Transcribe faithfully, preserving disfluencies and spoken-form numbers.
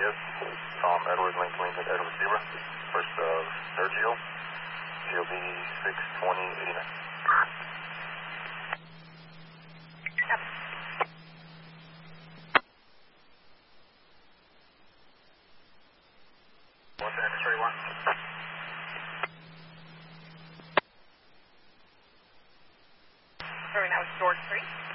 twentieth. Tom Edward, Lincoln, Lincoln, Edward Zebra. First of Sergio. G O B six twenty eighty-nine. What's that, X-ray one? Sorry, now it's George three.